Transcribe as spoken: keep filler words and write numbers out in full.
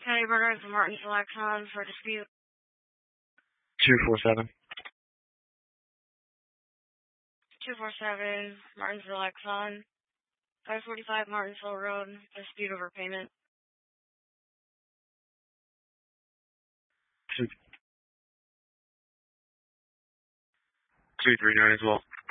County Burner from Martinsville Exxon for dispute. two four seven. two four seven, Martinsville Exxon. five forty-five Martinsville Road, dispute over payment. two three nine as well.